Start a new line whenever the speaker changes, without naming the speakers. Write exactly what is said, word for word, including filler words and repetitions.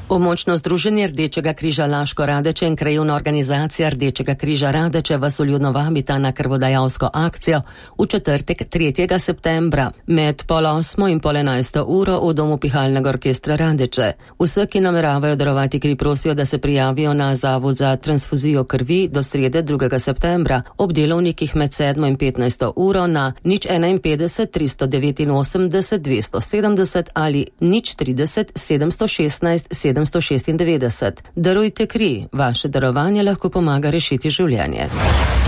Območno združenje Rdečega križa Laško Radeče in krajevna organizacija Rdečega križa Radeče vas vljudno vabita na krvodajalsko akcijo v četrtek tretjega septembra med pol osmo in pol enajsto uro v domu Pihalnega orkestra Radeče. Vse, ki nameravajo darovati kri, prosijo, da se prijavijo na Zavod za transfuzijo krvi do srede drugega septembra ob delovnikih med sedmo in petnajsto uro na nič enainpetdeset tristo devetinosemdeset dvesto sedemdeset ali nič trideset sedemsto šestnajst sedemsto šestindevetdeset. Darujte kri, vaše darovanje lahko pomaga rešiti življenje.